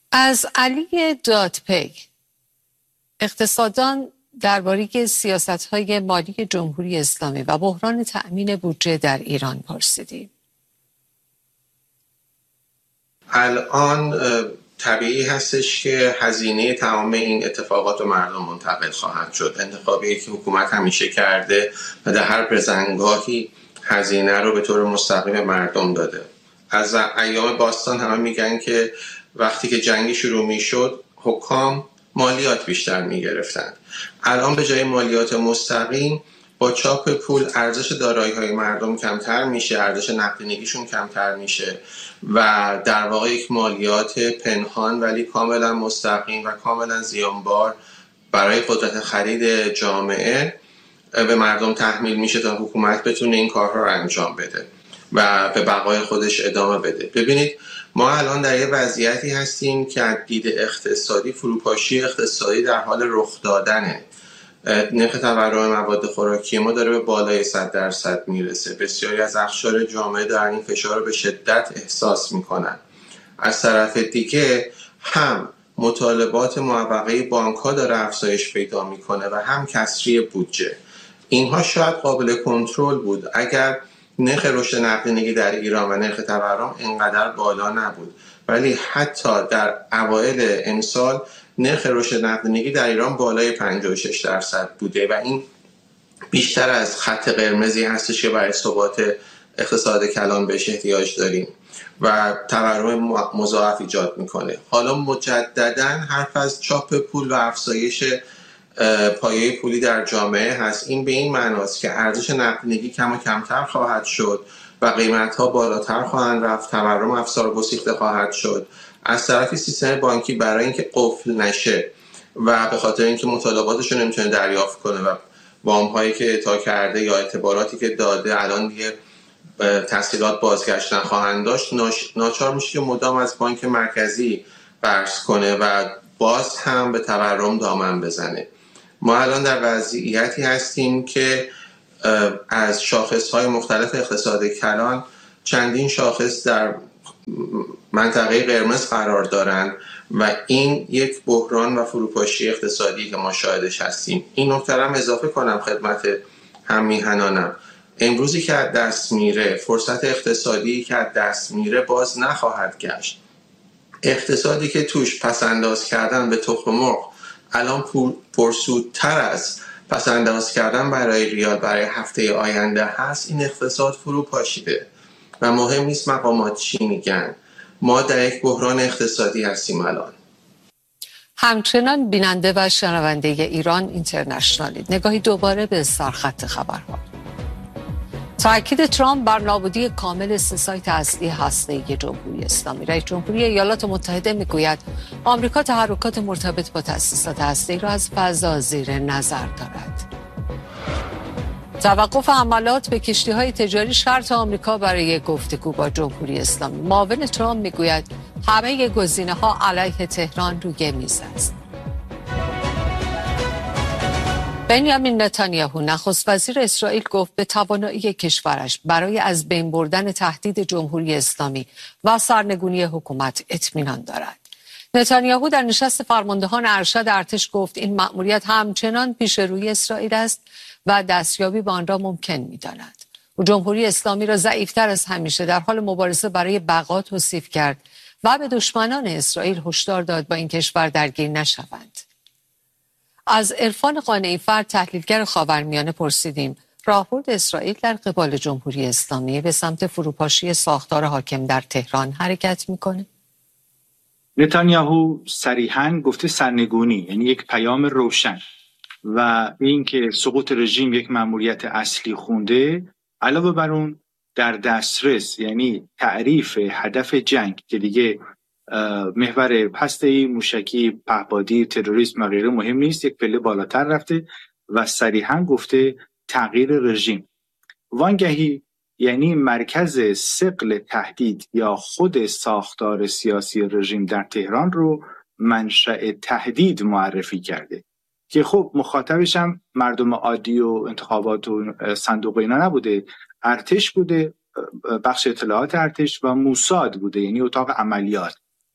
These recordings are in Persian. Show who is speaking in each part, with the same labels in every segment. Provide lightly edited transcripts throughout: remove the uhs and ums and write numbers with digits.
Speaker 1: از علی دادپی اقتصاددان درباره سیاست‌های مالی جمهوری اسلامی و بحران تأمین بودجه در ایران پرسیدیم.
Speaker 2: الان طبیعی هستش که هزینه تمام این اتفاقات و مردم منتقل خواهد شد. انتخابی که حکومت همیشه کرده و در هر بزنگاهی هزینه رو به طور مستقیم مردم داده. از ایام باستان همه میگن که وقتی که جنگی شروع میشد حکام مالیات بیشتر میگرفتن. الان به جای مالیات مستقیم با چاپ پول ارزش دارایی‌های مردم کمتر میشه، ارزش نقدینگیشون کمتر میشه و در واقع یک مالیات پنهان ولی کاملا مستقیم و کاملا زیانبار برای قدرت خرید جامعه به مردم تحمیل میشه تا حکومت بتونه این کارها رو انجام بده و به بقای خودش ادامه بده. ببینید ما الان در یه وضعیتی هستیم که از دید اقتصادی فروپاشی اقتصادی در حال رخ دادنه. نرخ تورم مواد خوراکی ما داره به بالای 100% میرسه. بسیاری از اقشار جامعه دارن این فشار رو به شدت احساس میکنن. از طرف دیگه هم مطالبات معوقه بانک‌ها داره افزایش پیدا میکنه و هم کسری بودجه. اینها شاید قابل کنترل بود اگر نرخ رشد نقدینگی در ایران و نرخ تورم اینقدر بالا نبود، ولی حتی در اوایل امسال نرخ رشد نقدینگی در ایران بالای 56% بوده و این بیشتر از خط قرمزی هستش که برای ثبات اقتصاد کلان بهش احتیاج داریم و تورم مضاعف ایجاد میکنه. حالا مجددا حرف از چاپ پول و افزایش پایه پولی در جامعه هست. این به این معناست که ارزش نقدینگی کم و کمتر خواهد شد و قیمت‌ها بالاتر خواهند رفت، تورم افزار گسیخته خواهد شد. از طرفی سیستم بانکی برای اینکه قفل نشه و به خاطر اینکه مطالباتش رو نمیتونه دریافت کنه و وام‌هایی که اعطا کرده یا اعتباراتی که داده الان دیگه تسهیلات بازگشت نخواهند داشت، ناچار میشه که مدام از بانک مرکزی قرض کنه و باز هم به تورم دامن بزنه. ما الان در وضعیتی هستیم که از شاخص‌های مختلف اقتصاد کلان چندین شاخص در منطقه قرمز قرار دارند و این یک بحران و فروپاشی اقتصادی که ما شاهدش هستیم. این نکته هم اضافه کنم خدمت هم میهنانم. امروزی که از دست میره، فرصت اقتصادی که از دست میره باز نخواهد گشت. اقتصادی که توش پسنداز کردن به تخم مرغ الان پرسودتر از پسنداز کردن برای ریال برای هفته آینده هست، این اقتصاد فرو پاشیده و مهم نیست مقامات چی میگن. ما در یک بحران اقتصادی هستیم الان.
Speaker 1: همچنان بیننده و شنونده ایران اینترنشنالید. نگاهی دوباره به سرخط خبرها. تاکید ترامپ بر نابودی کامل 3 سایت اصلی هسته‌ای جمهوری اسلامی. رئیس جمهوری ایالات متحده میگوید آمریکا تحرکات مرتبط با تأسیسات هسته‌ای را از فضا زیر نظر دارد. توقف حملات به کشتی‌های تجاری شرط آمریکا برای گفتگو با جمهوری اسلامی. معاون ترامپ میگوید همه گزینه‌ها علیه تهران روی میز است. بنیامین نتانیاهو نخست وزیر اسرائیل گفت به توانایی کشورش برای از بین بردن تهدید جمهوری اسلامی و سرنگونی حکومت اطمینان دارد. نتانیاهو در نشست فرماندهان ارشد ارتش گفت این مأموریت همچنان پیش روی اسرائیل است و دستیابی به آن را ممکن می‌داند. او جمهوری اسلامی را ضعیف‌تر از همیشه در حال مبارزه برای بقا توصیف کرد و به دشمنان اسرائیل هشدار داد با این کشور درگیر نشوند. از عرفان قانعی فرد تحلیلگر خاورمیانه پرسیدیم راهبرد اسرائیل در قبال جمهوری اسلامی به سمت فروپاشی ساختار حاکم در تهران حرکت میکنه؟
Speaker 3: نتانیاهو صریحاً گفته سرنگونی، یعنی یک پیام روشن و اینکه سقوط رژیم یک مأموریت اصلی خونده، علاوه بر اون در دسترس، یعنی تعریف هدف جنگ که دیگه محور هسته‌ای، موشکی، پهپادی، تروریسم و غیره مهم نیست، یک پله بالاتر رفته و صریحاً گفته تغییر رژیم. وانگهی یعنی مرکز ثقل تهدید یا خود ساختار سیاسی رژیم در تهران رو منشأ تهدید معرفی کرده که خب مخاطبش هم مردم عادی و انتخابات و صندوق اینا نبوده، ارتش بوده، بخش اطلاعات ارتش و موساد بوده، یعنی اتاق عملیات.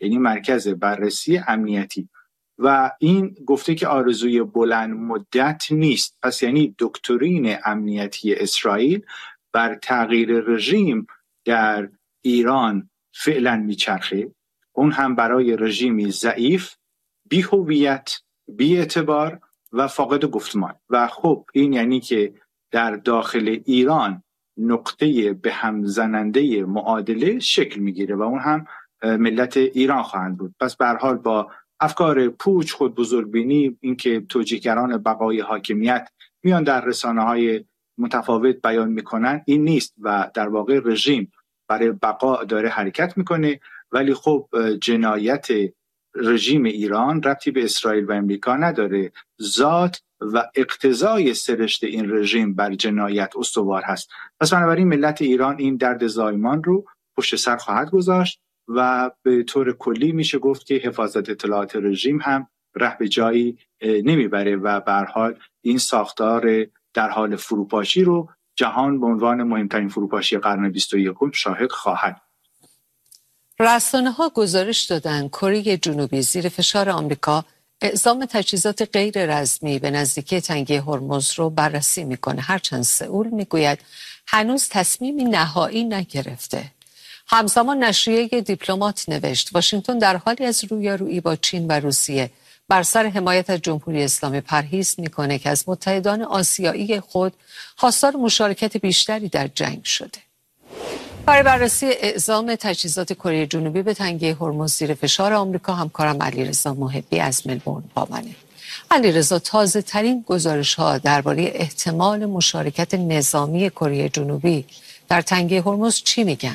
Speaker 3: یعنی مرکز بررسی امنیتی. و این گفته که آرزوی بلند مدت نیست. پس یعنی دکترین امنیتی اسرائیل بر تغییر رژیم در ایران فعلا میچرخه، اون هم برای رژیمی ضعیف، بی هویت، بی اعتبار و فاقد گفتمان. و خب این یعنی که در داخل ایران نقطه به هم زننده معادله شکل میگیره و اون هم ملت ایران خواهند بود. پس به هر حال با افکار پوچ، خود بزرگبینی، اینکه توجیهگران بقای حاکمیت میان در رسانه‌های متفاوت بیان میکنن، این نیست و در واقع رژیم برای بقا داره حرکت میکنه. ولی خب جنایت رژیم ایران ربطی به اسرائیل و امریکا نداره. ذات و اقتضای سرشت این رژیم بر جنایت استوار هست. پس بنابراین ملت ایران این درد زایمان رو پشت سر خواهد گذاشت و به طور کلی میشه گفت که حفاظت اطلاعات رژیم هم ره به جایی نمیبره و به هر حال این ساختار در حال فروپاشی رو جهان به عنوان مهمترین فروپاشی قرن 21 شاهد خواهد.
Speaker 1: رسانه‌ها گزارش دادند کره جنوبی زیر فشار آمریکا اعزام تجهیزات غیر رسمی به نزدیکی تنگه هرمز رو بررسی میکنه، هرچند سئول میگوید هنوز تصمیمی نهایی نگرفته. همزمان نشریه دیپلمات نوشت واشنگتن در حالی از رویارویی با چین و روسیه بر سر حمایت از جمهوری اسلامی پرهیز میکنه که از متحدان آسیایی خود خواستار مشارکت بیشتری در جنگ شده. برای بررسی اعزام تجهیزات کره جنوبی به تنگه هرمز زیر فشار آمریکا همکارم علیرضا محبی از ملبورن با منه. علیرضا، تازه ترین گزارش ها درباره احتمال مشارکت نظامی کره جنوبی در تنگه هرمز چی میگن؟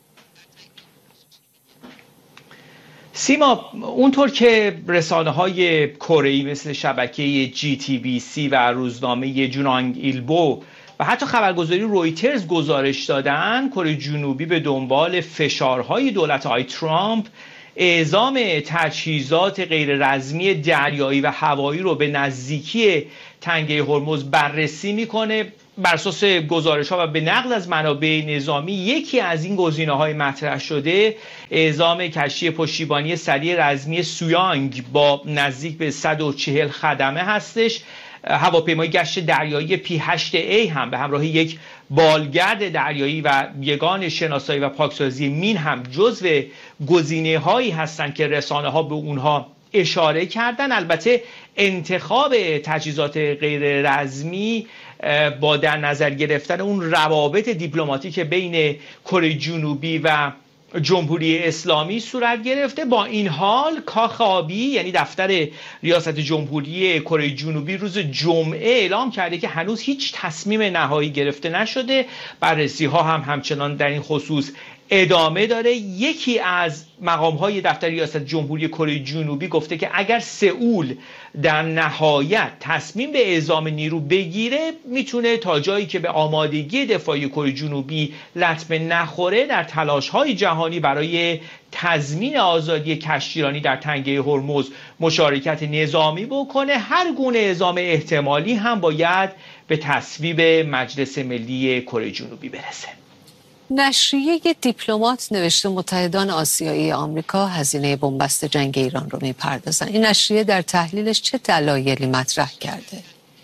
Speaker 4: سیما، اونطور که رسانه‌های کره‌ای مثل شبکه GTBC و روزنامه جونانگ ایلبو و حتی خبرگزاری رویترز گزارش دادن، کره جنوبی به دنبال فشارهای دولت آقای ترامپ اعزام تجهیزات غیر رسمی دریایی و هوایی رو به نزدیکی تنگه هرمز بررسی میکنه. بر اساس گزارش‌ها و به نقل از منابع نظامی، یکی از این گزینه‌های مطرح شده اعزام کشتی پشتیبانی سریع رزمی سویانگ با نزدیک به 140 خدمه هستش. هواپیمای گشت دریایی P-8A هم به همراه یک بالگرد دریایی و یگان شناسایی و پاکسازی مین هم جزو گزینه‌هایی هستند که رسانه‌ها به اونها اشاره کردن. البته انتخاب تجهیزات غیر رسمی با در نظر گرفتن اون روابط دیپلماتیک بین کره جنوبی و جمهوری اسلامی صورت گرفته. با این حال کاخ آبی، یعنی دفتر ریاست جمهوری کره جنوبی، روز جمعه اعلام کرده که هنوز هیچ تصمیم نهایی گرفته نشده. بررسی ها هم همچنان در این خصوص ادامه داره. یکی از مقام‌های دفتر ریاست جمهوری کره جنوبی گفته که اگر سئول در نهایت تصمیم به اعزام نیرو بگیره، میتونه تا جایی که به آمادگی دفاعی کره جنوبی لطمه نخوره در تلاش‌های جهانی برای تضمین آزادی کشتیرانی در تنگه هرمز مشارکت نظامی بکنه. هر گونه اعزام احتمالی هم باید به تصویب مجلس ملی کره جنوبی برسه.
Speaker 1: نشریه دیپلمات نوشته متحدان آسیایی آمریکا هزینه بنبست جنگ ایران رو میپردازن. این نشریه در تحلیلش چه دلایلی مطرح کرده؟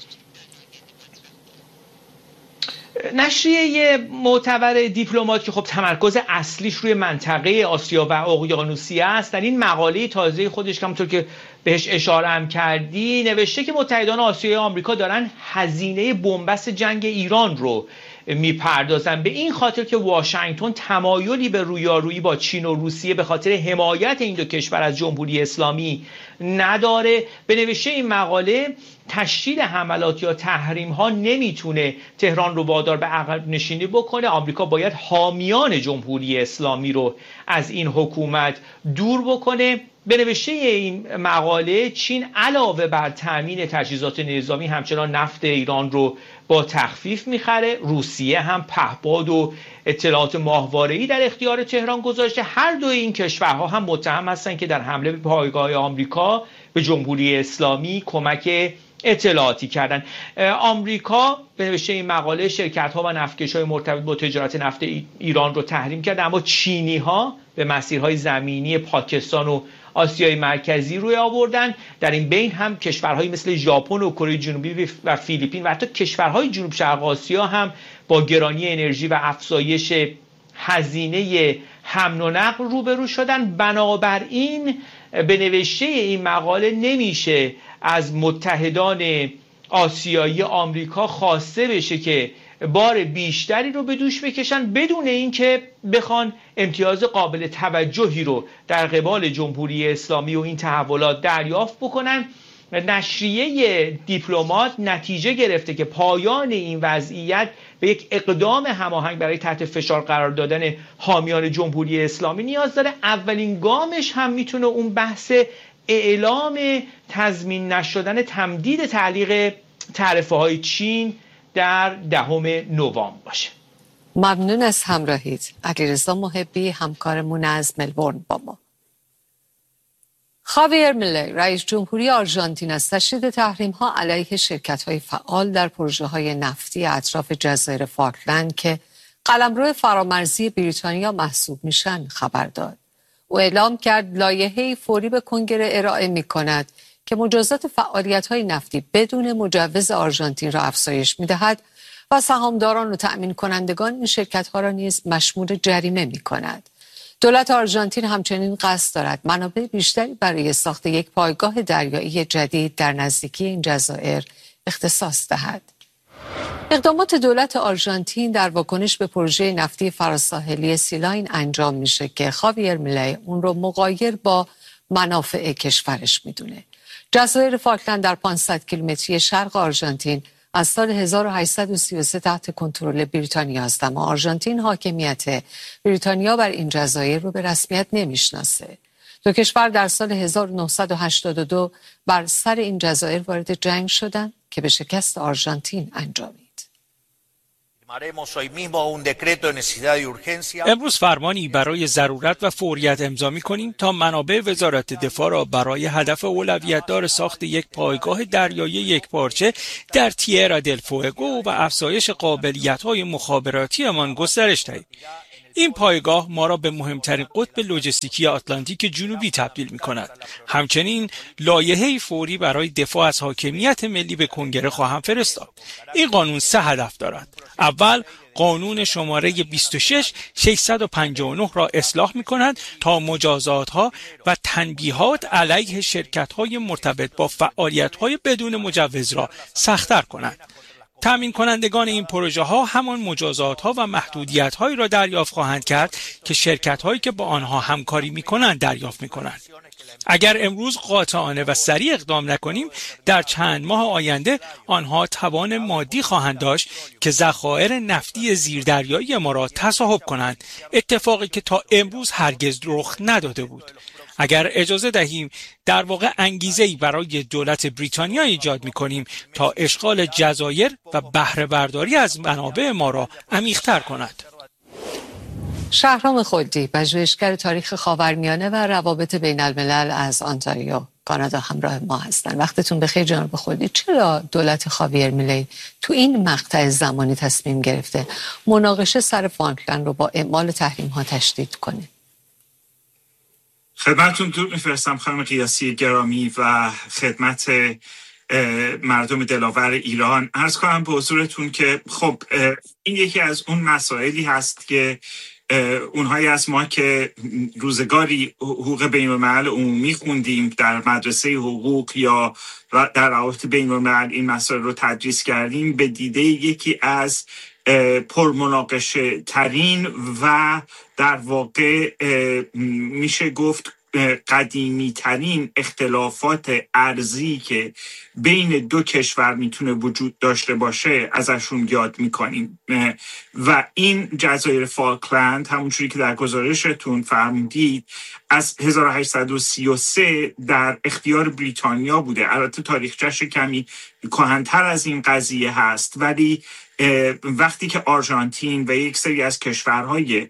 Speaker 4: نشریه معتبر دیپلمات که خب تمرکز اصلیش روی منطقه آسیا و اقیانوسیه است، در این مقاله تازه خودش که همونطور که بهش اشاره هم کردی نوشته که متحدان آسیایی آمریکا دارن هزینه بنبست جنگ ایران رو میپردازن، به این خاطر که واشنگتن تمایلی به رویارویی با چین و روسیه به خاطر حمایت این دو کشور از جمهوری اسلامی نداره. به نوشته این مقاله تشدید حملات یا تحریم ها نمیتونه تهران رو وادار به عقب نشینی بکنه. آمریکا باید حامیان جمهوری اسلامی رو از این حکومت دور بکنه. به نوشته این مقاله چین علاوه بر تامین تجهیزات نظامی همچنان نفت ایران رو با تخفیف میخره. روسیه هم پهپاد و اطلاعات ماهواره‌ای در اختیار تهران گذاشته. هر دو این کشورها هم متهم هستند که در حمله به پایگاه آمریکا به جمهوری اسلامی کمک اطلاعاتی کردن. آمریکا به نوشته این مقاله شرکت‌ها و نفتکش‌های مرتبط با تجارت نفت ایران رو تحریم کرد، اما چینی‌ها به مسیرهای زمینی پاکستان و آسیای مرکزی روی آوردن. در این بین هم کشورهایی مثل ژاپن و کره جنوبی و فیلیپین و حتی کشورهای جنوب شرق آسیا هم با گرانی انرژی و افزایش هزینه حمل و نقل روبرو شدن. بنابراین به نوشته این مقاله نمیشه از متحدان آسیایی آمریکا خواسته بشه که بار بیشتری رو به دوش بکشن بدون اینکه بخوان امتیاز قابل توجهی رو در قبال جمهوری اسلامی و این تحولات دریافت بکنن. نشریه دیپلمات نتیجه گرفته که پایان این وضعیت به یک اقدام هماهنگ برای تحت فشار قرار دادن حامیان جمهوری اسلامی نیاز داره. اولین گامش هم میتونه اون بحث اعلام تضمین نشدن تمدید تعلیق تعرفه های چین در 10 نوامبر باشه.
Speaker 1: ممنون از همراهیت. علیرضا محبی همکارمون از ملبورن با ما. خاویر میلی رئیس جمهوری آرژانتین از تشدید تحریم‌ها علیه شرکت‌های فعال در پروژه‌های نفتی اطراف جزایر فاکلند که قلمرو فرامرزی بریتانیا محسوب میشن خبر داد. او اعلام کرد لایحه‌ای فوری به کنگره ارائه می‌کند که مجازات فعالیت‌های نفتی بدون مجوز آرژانتین را افزایش می‌دهد و سهامداران و تأمین کنندگان این شرکت‌ها را نیز مشمول جریمه می‌کند. دولت آرژانتین همچنین قصد دارد منابع بیشتری برای ساخت یک پایگاه دریایی جدید در نزدیکی این جزایر اختصاص دهد. اقدامات دولت آرژانتین در واکنش به پروژه نفتی فراساحلی سیلاین انجام میشه که خاویر میلی اون رو مغایر با منافع کشورش میدونه. جزایر فاکلند در 500 کیلومتری شرق آرژانتین از سال 1833 تحت کنترل بریتانیا است، اما آرژانتین حاکمیت بریتانیا بر این جزایر رو به رسمیت نمیشناسه. دو کشور در سال 1982 بر سر این جزایر وارد جنگ شدند که به شکست آرژانتین انجامید.
Speaker 5: امروز فرمانی برای ضرورت و فوریت امضا می‌کنیم تا منابع وزارت دفاع را برای هدف اولویت‌دار ساخت یک پایگاه دریایی یکپارچه در تیرا دل فوئگو و افزایش قابلیت‌های مخابراتیمان گسترش دهیم. این پایگاه ما را به مهمترین قطب لوجستیکی آتلانتیک جنوبی تبدیل می‌کند. همچنین لایحه‌ای فوری برای دفاع از حاکمیت ملی به کنگره خواهم فرستاد. این قانون 3 هدف دارد. اول، قانون شماره 26659 را اصلاح می‌کند تا مجازات‌ها و تنبیهات علیه شرکت‌های مرتبط با فعالیت‌های بدون مجوز را سخت‌تر کند. تامین کنندگان این پروژه ها همان مجازات ها و محدودیت هایی را دریافت خواهند کرد که شرکت هایی که با آنها همکاری می کنند دریافت می کنند. اگر امروز قاطعانه و سریع اقدام نکنیم، در چند ماه آینده آنها توان مادی خواهند داشت که ذخایر نفتی زیردریایی ما را تصاحب کنند، اتفاقی که تا امروز هرگز رخ نداده بود. اگر اجازه دهیم، در واقع انگیزه‌ای برای دولت بریتانیا ایجاد می‌کنیم تا اشغال جزایر و بهره برداری از منابع ما را عمیق‌تر کند.
Speaker 1: شهرام خلدی، پژوهشگر تاریخ خاورمیانه و روابط بین الملل از آنتاریو، کانادا همراه ما هستند. وقتتون بخیر جناب خلدی. چرا دولت خاویر میلی تو این مقطع زمانی تصمیم گرفته مناقشه سر فاکلند رو با اعمال تحریم‌ها تشدید کنه؟
Speaker 6: خدمتتون درود میفرستم خانم قیاسی گرامی و خدمت مردم دلاور ایران. عرض کنم به حضورتون که خب این یکی از اون مسائلی هست که اونهایی از ما که روزگاری حقوق بین الملل عمومی خوندیم در مدرسه حقوق یا در روابط بین الملل این مسائل رو تدریس کردیم، به دیده یکی از پرمناقشه ترین و در واقع میشه گفت قدیمی ترین اختلافات ارضی که بین دو کشور میتونه وجود داشته باشه ازشون یاد میکنیم و این جزایر فاکلند همونجوری که در گزارشتون فرمودید از 1833 در اختیار بریتانیا بوده. البته تاریخچه‌اش کمی کهن‌تر از این قضیه هست، ولی وقتی که آرژانتین و یک سری از کشورهای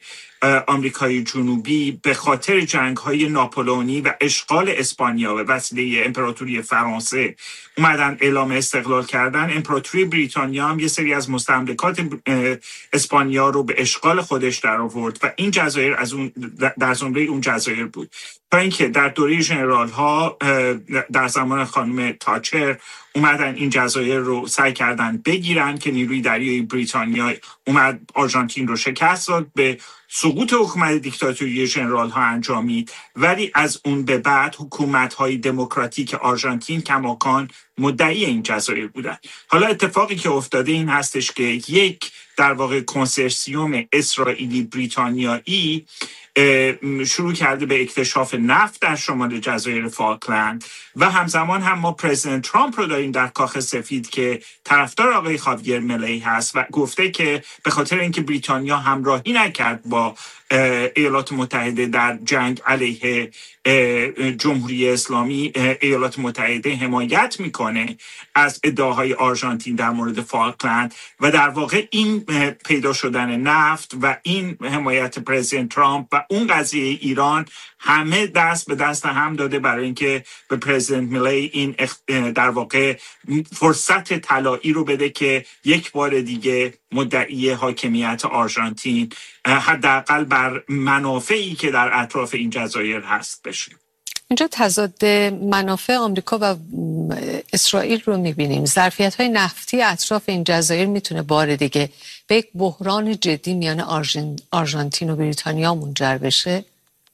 Speaker 6: آمریکای جنوبی به خاطر جنگ‌های ناپولئونی و اشغال اسپانیا به وسیله امپراتوری فرانسه اومدن اعلام استقلال کردن، امپراتوری بریتانیا هم یه سری از مستملکات اسپانیا رو به اشغال خودش در آورد و این جزایر از اون در زمره اون جزایر بود، تا اینکه در دوره ژنرال ها در زمان خانم تاچر اومدن این جزایر رو سعی کردن بگیرن که نیروی دریایی بریتانیا اومد آرژانتین رو شکست داد، به سقوط حکومت دیکتاتوری ژنرال ها انجامید، ولی از اون به بعد حکومت های دموکراتیک آرژانتین کماکان مدعی این جزایر بودن. حالا اتفاقی که افتاده این هستش که یک در واقع کنسرسیوم اسرائیلی بریتانیایی شروع کرده به اکتشاف نفت در شمال جزایر فاکلند و همزمان هم ما پرزیدنت ترامپ رو داریم در کاخ سفید که طرفدار آقای خاویر میلی هست و گفته که به خاطر اینکه بریتانیا همراهی نکرد با ایالات متحده در جنگ علیه جمهوری اسلامی، ایالات متحده حمایت میکنه از ادعاهای آرژانتین در مورد فالکلند و در واقع این پیدا شدن نفت و این حمایت پرزیدنت ترامپ و اون قضیه ایران همه دست به دست هم داده برای اینکه به پرزیدنت میلی این در واقع فرصت طلایی رو بده که یک بار دیگه مدعی حاکمیت آرژانتین حداقل بر منافعی که در اطراف این جزایر هست بشه.
Speaker 1: اینجا تضاد منافع آمریکا و اسرائیل رو می‌بینیم. ظرفیت‌های نفتی اطراف این جزایر میتونه بار دیگه به یک بحران جدی میان آرژانتین و بریتانیا منجر بشه؟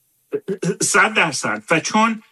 Speaker 6: 100% و چون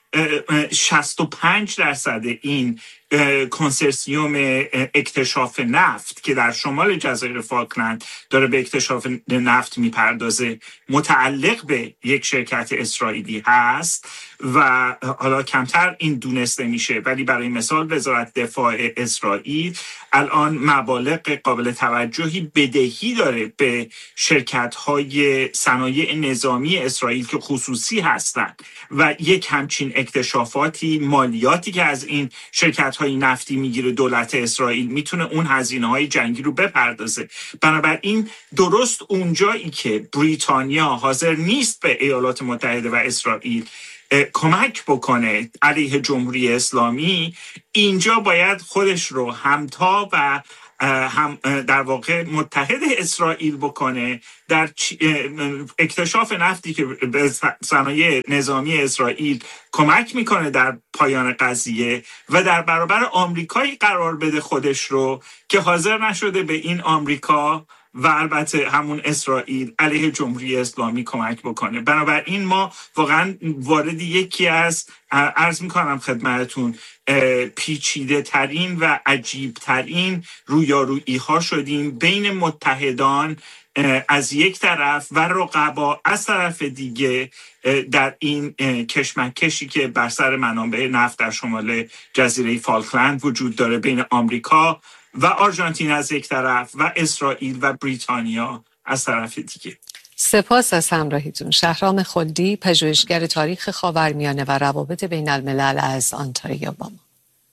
Speaker 6: 65% این کنسرسیوم اکتشاف نفت که در شمال جزایر فاکلند داره به اکتشاف نفت میپردازه متعلق به یک شرکت اسرائیلی هست و حالا کمتر این دونسته میشه، ولی برای مثال وزارت دفاع اسرائیل الان مبالغ قابل توجهی بدهی داره به شرکت‌های صنایع نظامی اسرائیل که خصوصی هستند و یک همچین اکتشافاتی، مالیاتی که از این شرکت‌های نفتی میگیره دولت اسرائیل میتونه اون هزینه‌های جنگی رو بپردازه. بنابراین درست اونجایی که بریتانیا حاضر نیست به ایالات متحده و اسرائیل کمک بکنه علیه جمهوری اسلامی، اینجا باید خودش رو همتا و هم در واقع متحد اسرائیل بکنه در اکتشاف نفتی که به صنایع نظامی اسرائیل کمک میکنه در پایان قضیه و در برابر آمریکایی قرار بده خودش رو که حاضر نشده به این آمریکا و البته همون اسرائیل علیه جمهوری اسلامی کمک بکنه. بنابراین ما واقعا وارد یکی از عرض میکنم خدمتتون پیچیده ترین و عجیب ترین رویارویی ها شدیم بین متحدان از یک طرف و رقبا از طرف دیگه در این کشمکشی که بر سر منابع نفت در شمال جزیره فالکلند وجود داره بین آمریکا و آرژانتین از یک طرف و اسرائیل و بریتانیا از طرف دیگه.
Speaker 1: سپاس از همراهیتون. شهرام خلدی، پژوهشگر تاریخ خاورمیانه و روابط بین الملل از آنتاریو با ما.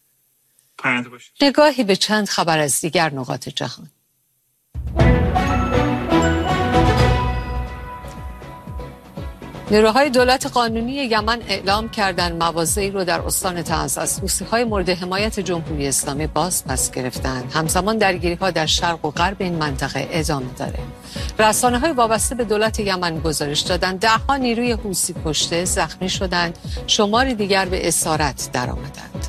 Speaker 1: نگاهی به چند خبر از دیگر نقاط جهان. نیروهای دولت قانونی یمن اعلام کردند مواضعی رو در استان تعز از حوثی‌های مورد حمایت جمهوری اسلامی باز پس گرفتند. همزمان درگیری‌ها در شرق و غرب این منطقه ادامه داره. رسانه‌های وابسته به دولت یمن گزارش دادند ده‌ها نیروی حوثی کشته، زخمی شدند، شماری دیگر به اسارت درآمدند.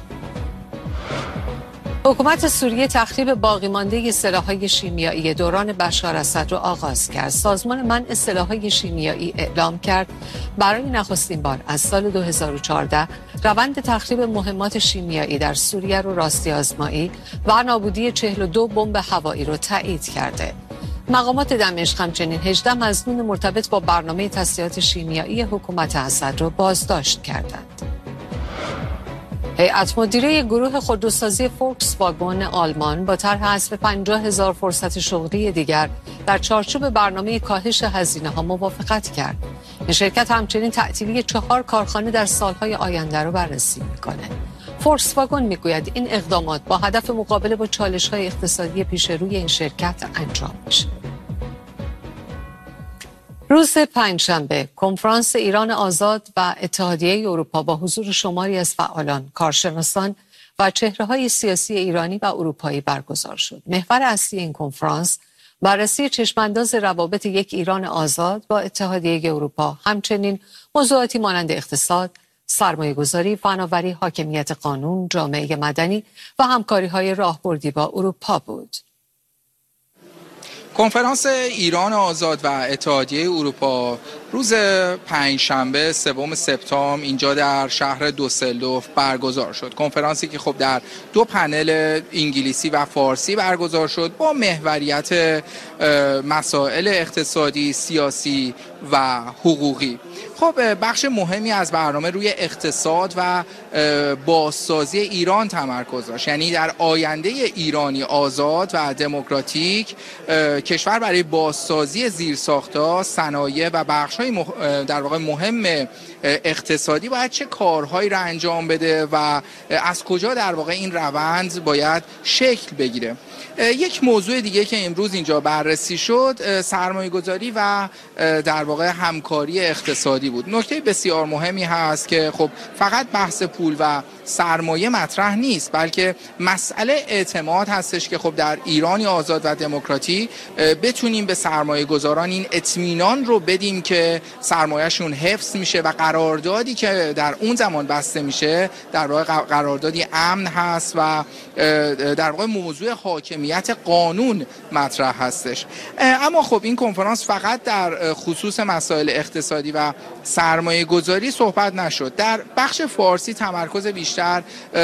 Speaker 1: حکومت سوریه تخریب باقی مانده سلاح‌های شیمیایی دوران بشار اسد را آغاز کرد. سازمان منع سلاح‌های شیمیایی اعلام کرد برای نخستین بار از سال 2014 روند تخریب مهمات شیمیایی در سوریه را راستی آزمایی و نابودی 42 بمب هوایی را تایید کرده. مقامات دمشق همچنین 18 مظنون مرتبط با برنامه تسلیحات شیمیایی حکومت اسد را بازداشت کردند. هیئت مدیره گروه خودروسازی فولکس واگن آلمان با طرح حذف 50,000 فرصت شغلی دیگر در چارچوب برنامه کاهش هزینه‌ها موافقت کرد. این شرکت همچنین تعطیلی 4 کارخانه در سالهای آینده را بررسی می‌کند. فولکس واگن میگوید این اقدامات با هدف مقابله با چالش‌های اقتصادی پیش روی این شرکت انجام میشه. روز پنجشنبه کنفرانس ایران آزاد و اتحادیه اروپا با حضور شماری از فعالان، کارشناسان و چهره‌های سیاسی ایرانی و اروپایی برگزار شد. محور اصلی این کنفرانس بررسی چشمانداز روابط یک ایران آزاد با اتحادیه اروپا، همچنین موضوعاتی مانند اقتصاد، سرمایه‌گذاری، فناوری، حاکمیت قانون، جامعه مدنی و همکاری‌های راهبردی با اروپا بود.
Speaker 7: کنفرانس ایران آزاد و اتحادیه اروپا روز پنجشنبه 3 سپتامبر اینجا در شهر دوسلدورف برگزار شد. کنفرانسی که خب در 2 پنل انگلیسی و فارسی برگزار شد با محوریت مسائل اقتصادی، سیاسی و حقوقی. خب بخش مهمی از برنامه روی اقتصاد و بازسازی ایران تمرکز داشت. یعنی در آینده ایرانی آزاد و دموکراتیک کشور برای بازسازی زیرساخت‌ها، صنایع و بخش‌های در واقع مهم اقتصادی باید چه کارهایی را انجام بده و از کجا در واقع این روند باید شکل بگیره. یک موضوع دیگه که امروز اینجا بررسی شد سرمایه‌گذاری و در واقع همکاری اقتصادی بود. نکته بسیار مهمی هست که خب فقط بحث پول و سرمایه مطرح نیست، بلکه مسئله اعتماد هستش که خب در ایرانی آزاد و دموکراتی بتونیم به سرمایه گذاران این اطمینان رو بدیم که سرمایه‌شون حفظ میشه و قراردادی که در اون زمان بسته میشه در واقع قراردادی امن هست و در واقع موضوع حاکمیت قانون مطرح هستش. اما خب این کنفرانس فقط در خصوص مسائل اقتصادی و سرمایه گذاری صحبت نشد. در بخش فارسی تمرکز بیشتر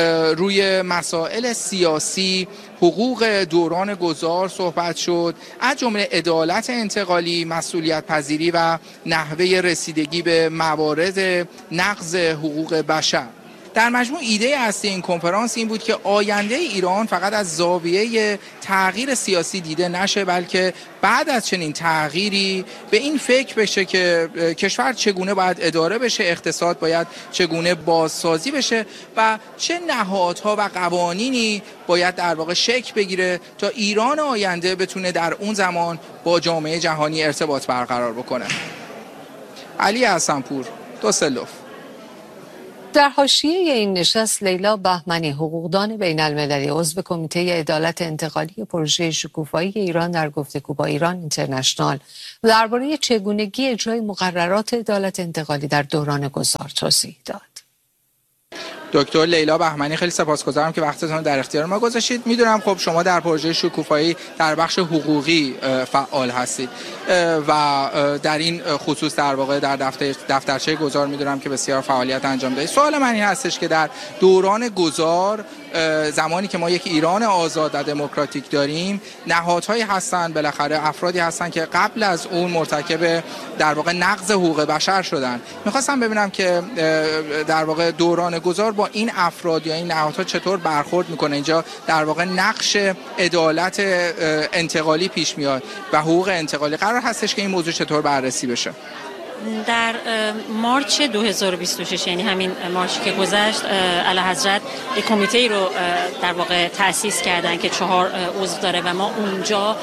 Speaker 7: روی مسائل سیاسی، حقوق دوران گذار صحبت شد، از جمله عدالت انتقالی، مسئولیت پذیری و نحوه رسیدگی به موارد نقض حقوق بشر. در مجموع ایده اصلی این کنفرانس این بود که آینده ایران فقط از زاویه تغییر سیاسی دیده نشه، بلکه بعد از چنین تغییری به این فکر بشه که کشور چگونه باید اداره بشه، اقتصاد باید چگونه بازسازی بشه و چه نهادها و قوانینی باید در واقع شکل بگیره تا ایران آینده بتونه در اون زمان با جامعه جهانی ارتباط برقرار بکنه. علی حسن‌پور، دوسلدورف.
Speaker 1: در حاشیه این نشست لیلا بهمنی، حقوقدان بین‌المللی، عضو کمیته عدالت انتقالی پروژه شکوفایی ایران در گفتگو با ایران اینترنشنال درباره چگونگی اجرای مقررات عدالت انتقالی در دوران گذار توضیح داد.
Speaker 7: دکتر لیلا بهمنی، خیلی سپاسگزارم که وقتتون رو در اختیار ما گذاشتید. میدونم خب شما در پروژه شکوفایی در بخش حقوقی فعال هستید و در این خصوص در واقع در دفترچه گذار میدونم که بسیار فعالیت انجام دادید. سوال من این هستش که در دوران گذار زمانی که ما یک ایران آزاد و دموکراتیک داریم، نهادهایی هستن، بالاخره افرادی هستن که قبل از اون مرتکب در واقع نقض حقوق بشر شدن. میخواستم ببینم که در واقع دوران گذار با این افراد یا این نهادها چطور برخورد میکنه. اینجا در واقع نقش عدالت انتقالی پیش میاد و حقوق انتقالی. قرار هستش که این موضوع چطور بررسی بشه؟
Speaker 8: در مارچ 2026 یعنی همین مارچ که گذشت اعلیحضرت یک کمیته رو در واقع تأسیس کردن که 4 عضو داره و ما اونجا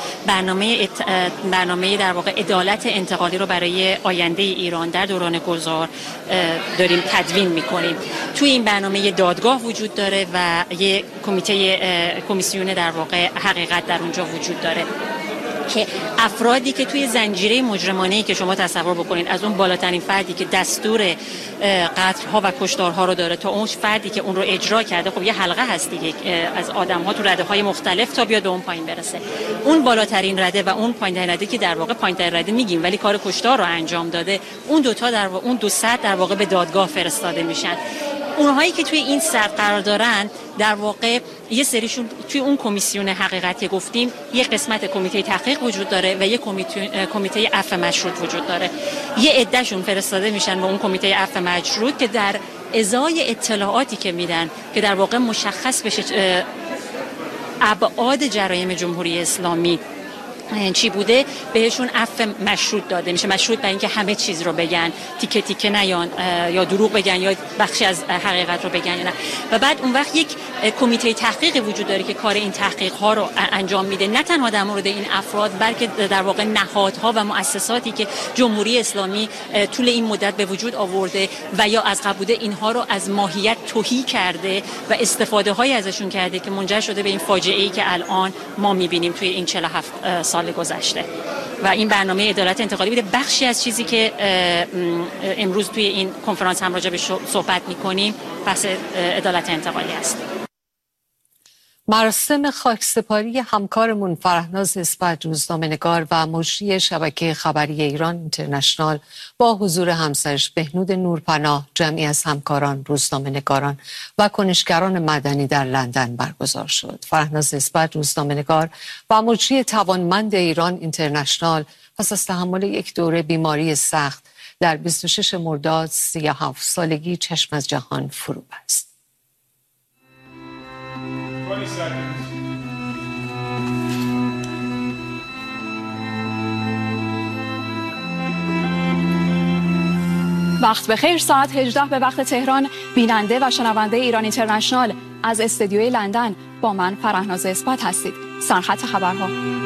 Speaker 8: برنامه در واقع عدالت انتقالی رو برای آینده ایران در دوران گذار داریم تدوین میکنیم. توی این برنامه دادگاه وجود داره و یک کمیسیون در واقع حقیقت در اونجا وجود داره که افرادی که توی زنجیره مجرمانه‌ای که شما تصور بکنید، از اون بالاترین فردی که دستور قتل‌ها و کشتارها رو داره تا اون فردی که اون رو اجرا کرده، خب یه حلقه هست دیگه از آدم‌ها تو رده‌های مختلف تا بیاد به اون پایین برسه. اون بالاترین رده و اون پایین‌ترین رده که در واقع پایین‌ترین رده میگیم ولی کار کشتار رو انجام داده، اون دوتا در واقع اون 2 سطح در واقع به دادگاه فرستاده میشن. اونهایی که توی این سطح قرار دارن در واقع یه سریشون توی اون کمیسیون حقیقتی گفتیم، یه قسمت کمیته تحقیق وجود داره و یه کمیته عفو مشروط وجود داره. یه عدهشون فرستاده میشن به اون کمیته عفو مشروط که در ازای اطلاعاتی که میدن که در واقع مشخص بشه ابعاد جرایم جمهوری اسلامی چی بوده بهشون عفو مشروط داده میشه، مشروط به اینکه همه چیز رو بگن، تیکه تیکه نیان یا دروغ بگن یا بخشی از حقیقت رو بگن یا نه. و بعد اون وقت یک کمیته تحقیقی وجود داره که کار این تحقیق ها رو انجام میده، نه تنها در مورد این افراد بلکه در واقع نهادها و مؤسساتی که جمهوری اسلامی طول این مدت به وجود آورده و یا از قبل بوده اینها رو از ماهیت تهی کرده و استفاده های ازشون کرده که منجر شده به این فاجعه ای که الان ما میبینیم توی این 47 سال گذشته. و این برنامه عدالت انتقالی بوده بخشی از چیزی که امروز توی این کنفرانس هم راجع بهش صحبت میکنیم بحث عدالت انتقالی است.
Speaker 1: مراسم خاکسپاری همکارمون فرهناز اسپت روزنامه‌نگار و مجری شبکه خبری ایران اینترنشنال با حضور همسرش بهنود نورپناه، جمعی از همکاران، روزنامه‌نگاران و کنشگران مدنی در لندن برگزار شد. فرهناز اسپت روزنامه‌نگار و مجری توانمند ایران اینترنشنال پس از تحمل یک دوره بیماری سخت در 26 مرداد 37 سالگی چشم از جهان فرو بست.
Speaker 9: وقت بخیر. ساعت 18 به وقت تهران. بیننده و شنونده ایران اینترنشنال از استودیوی لندن با من فرهناز اسپت هستید. سرخط خبرها.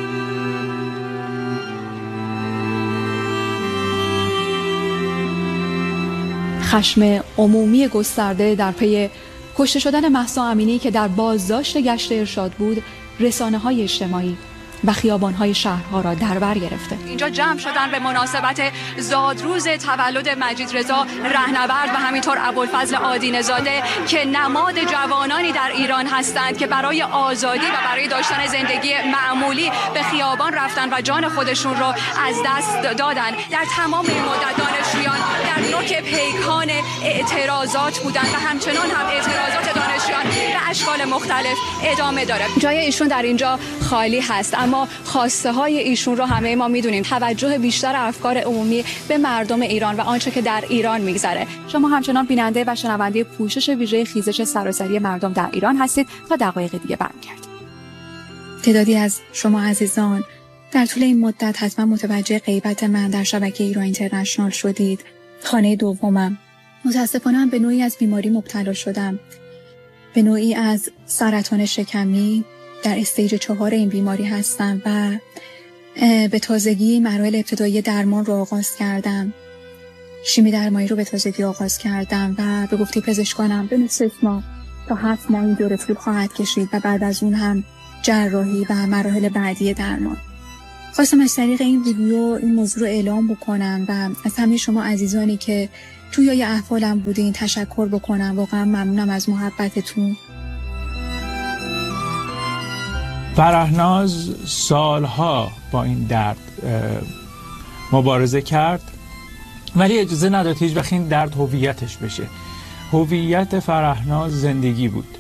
Speaker 9: خشم عمومی گسترده در پی کشته شدن مهسا امینی که در بازداشت گشت ارشاد بود، رسانه‌های اجتماعی و خیابان‌های شهرها را در بر گرفته. اینجا جمع شدن به مناسبت زادروز تولد مجید رضا رهنورد و همینطور ابوالفضل آدینه‌زاده که نماد جوانانی در ایران هستند که برای آزادی و برای داشتن زندگی معمولی به خیابان رفتن و جان خودشون رو از دست دادن. در تمام این مدت دانشجویان در نوک پیکان اعتراضات بودند و همچنان هم اعتراضات دانشجویان به اشکال مختلف ادامه داره. جای ایشون در اینجا خالی هست، اما خواسته های ایشون رو همه ما میدونیم. توجه بیشتر افکار عمومی به مردم ایران و آنچه که در ایران میگذره. شما همچنان بیننده و شنونده پوشش ویژه خیزش سراسری مردم در ایران هستید. تا دقایق دیگه برمیگردیم. تعدادی از شما عزیزان در طول این مدت حتما متوجه غیبت من در شبکه ایران اینترنشنال شدید. خانه دومم. متاسفانه به نوعی از بیماری مبتلا شدم. به نوعی از سرطان شکمی. در استیج 4 این بیماری هستم و به تازگی مراحل ابتدایی درمان رو آغاز کردم. شیمی درمانی رو به تازگی آغاز کردم و به گفته پزشکانم به 6 ماه تا 7 ماه این دوره طول خواهد کشید و بعد از اون هم جراحی و مراحل بعدی درمان. خواستم از طریق این ویدیو این موضوع رو اعلام بکنم و از همه شما عزیزانی که توی احوالم بودین تشکر بکنم. واقعا ممنونم از محبتتون.
Speaker 5: فرهناز سالها با این درد مبارزه کرد ولی اجازه نداد هیچ وقت این درد هویتش بشه. هویت فرهناز زندگی بود.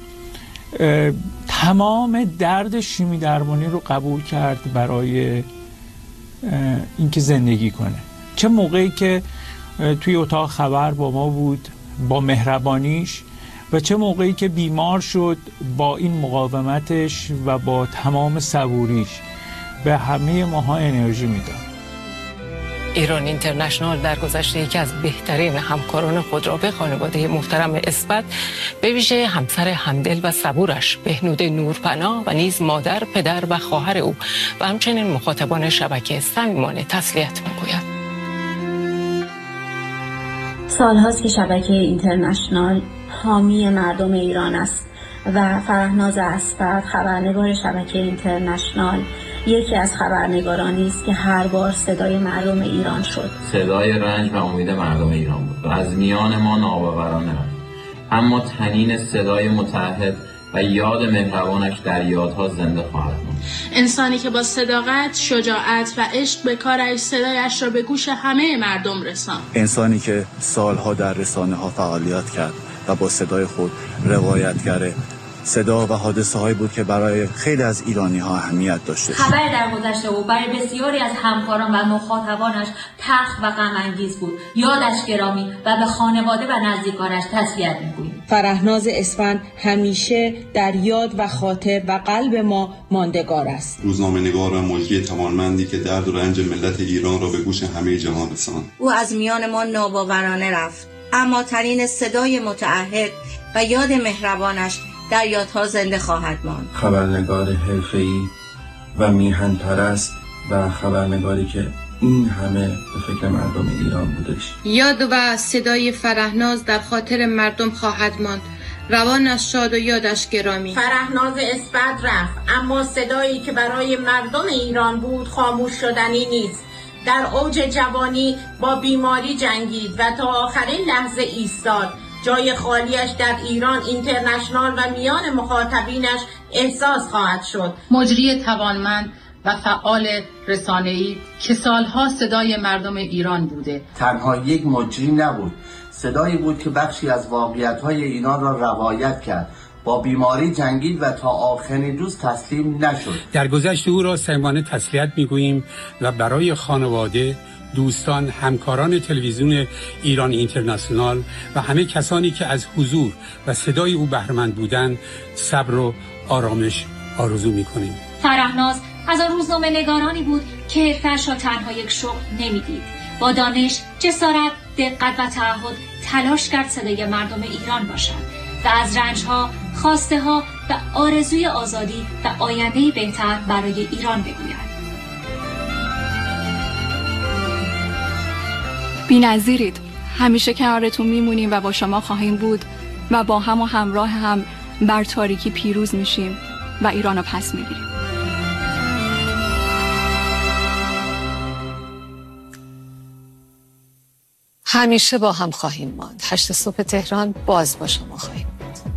Speaker 5: تمام درد شیمی درمانی رو قبول کرد برای اینکه زندگی کنه. چه موقعی که توی اتاق خبر با ما بود با مهربانیش و چه موقعی که بیمار شد با این مقاومتش و با تمام صبوریش به همه ماها انرژی میداد.
Speaker 10: ایران اینترنشنال در گذشته یکی از بهترین همکاران خود را به خانواده محترم اسپت به ویژه همسر همدل و صبورش بهنود نورپناه و نیز مادر، پدر و خواهر او و همچنین مخاطبان شبکه صمیمانه تسلیت می‌گوید.
Speaker 11: سالهاست که شبکه اینترنشنال حامی مردم ایران است و فرهناز اسپت خبرنگار شبکه اینترنشنال یکی از خبرنگارانی است که هر بار صدای مردم ایران شد.
Speaker 12: صدای رنج و امید مردم ایران بود و از میان ما ناباورانه رفت، اما تنین صدای متحد و یاد مهربانش در یادها زنده خواهد ماند.
Speaker 13: انسانی که با صداقت، شجاعت و عشق به کارش صدایش را به گوش همه مردم رساند.
Speaker 14: انسانی که سالها در رسانه‌ها فعالیت کرد و با صدای خود روایتگر صدا و حادثه هایی بود که برای خیلی از ایرانی ها اهمیت داشته.
Speaker 11: خبر در گذشته او برای بسیاری از همکاران و مخاطبانش تلخ و غم انگیز بود. یادش گرامی و به خانواده و نزدیکانش تسلیت می‌گوییم.
Speaker 15: فرهناز اسفند همیشه در یاد و خاطر و قلب ما ماندگار است.
Speaker 16: روزنامه‌نگار و ملکی توانمندی که درد و رنج ملت ایران را به گوش همه جهان رساند.
Speaker 11: او از میان ما ناباورانه رفت، اما ترین صدای متعهد و یاد مهربانش در یادها زنده خواهد ماند.
Speaker 17: خبرنگار حرفه‌ای و میهن پرست و خبرنگاری که این همه به فکر مردم ایران بودش.
Speaker 13: یاد و صدای فرهناز در خاطر مردم خواهد ماند. روانش شاد و یادش گرامی.
Speaker 18: فرهناز اسفند رفت، اما صدایی که برای مردم ایران بود خاموش شدنی نیست. در اوج جوانی با بیماری جنگید و تا آخرین لحظه ایستاد. جای خالیش در ایران اینترنشنال و میان مخاطبینش احساس خواهد شد.
Speaker 19: مجری توانمند و فعال رسانه‌ای که سالها صدای مردم ایران بوده.
Speaker 20: تنها یک مجری نبود، صدایی بود که بخشی از واقعیت‌های ایران را روایت کرد. با بیماری جنگید و تا آخرین روز تسلیم نشد.
Speaker 21: در گذشت او را صمیمانه تسلیت می‌گوییم و برای خانواده، دوستان، همکاران تلویزیون ایران اینترنشنال و همه کسانی که از حضور و صدای او بهره‌مند بودند صبر و آرامش آرزو می‌کنیم.
Speaker 22: فرهناز از آن روزنامه‌نگارانی بود که حرفه‌اش را تنها یک شغل نمی‌دید. با دانش، جسارت، دقت و تعهد تلاش کرد صدای مردم ایران باشد و از رنج‌ها، خواسته‌ها و آرزوی آزادی و آینده‌ای بهتر برای ایران بگوید.
Speaker 9: بی‌نظیرید. همیشه کنارتون میمونیم و با شما خواهیم بود و با هم و همراه هم بر تاریکی پیروز میشیم و ایران رو پس میگیریم.
Speaker 1: همیشه با هم خواهیم ماند. 8 صبح تهران باز با شما خواهیم.